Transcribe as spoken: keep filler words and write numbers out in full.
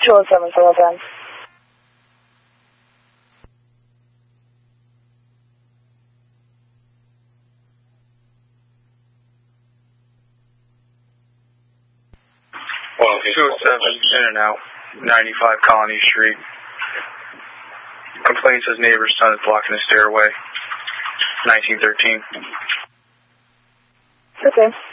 two oh seven, several times. two oh seven, in and out, ninety-five Colony Street. Complaint says neighbor's son is blocking the stairway. nineteen thirteen. Okay.